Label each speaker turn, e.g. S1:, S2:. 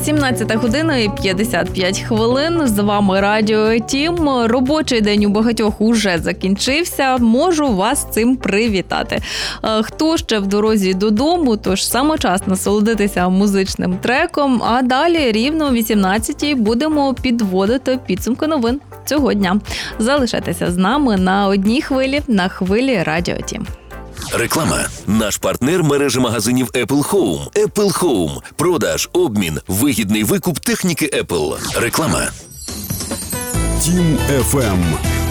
S1: 17 година і 55 хвилин. З вами Радіо Тім. Робочий день у багатьох уже закінчився. Можу вас цим привітати. Хто ще в дорозі додому, тож саме час насолодитися музичним треком. А далі рівно о 18-й будемо підводити підсумки новин цього дня. Залишайтеся з нами на одній хвилі, на хвилі Радіо Тім.
S2: Реклама. Наш партнер мережі магазинів Apple Home. Apple Home. Продаж, обмін, вигідний викуп техніки Apple. Реклама.
S3: Тім FM.